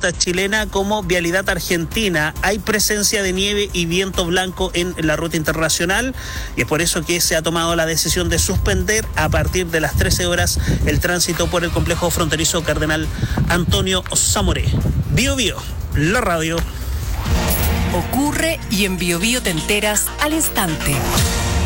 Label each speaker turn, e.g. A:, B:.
A: ruta chilena como vialidad argentina. Hay presencia de nieve y viento blanco en la ruta internacional y es por eso que se ha tomado la decisión de suspender a partir de las 13 horas el tránsito por el complejo fronterizo Cardenal Antonio Zamoré. Bio Bio, la radio.
B: Ocurre y en Bio Bio te enteras al instante.